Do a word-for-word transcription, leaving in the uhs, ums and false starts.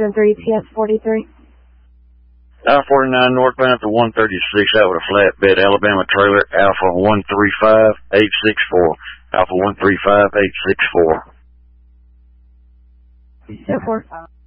seven three T S forty-three. I forty-nine northbound to one thirty-six out with a flatbed Alabama trailer, Alpha one three five eight six four. Alpha one three five eight six four. Ten four.